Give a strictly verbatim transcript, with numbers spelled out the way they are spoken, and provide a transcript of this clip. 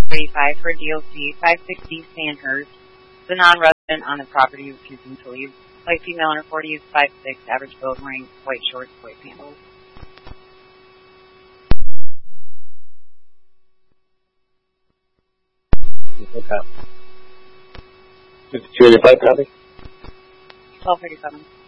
eighty-five for D O C five sixty Sandhurst. The non-resident on the property was continuing to leave. White female under forty is five six, average build rank, white shorts, white sandals. Okay. fifty-two eighty-five, copy. twelve thirty-seven.